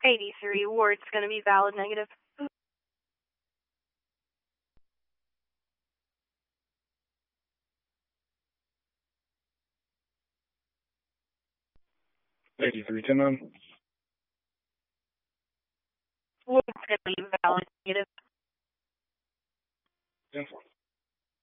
83, Ward's going to be valid negative. 83, 10-9. Ward's going to be valid negative. 10-4.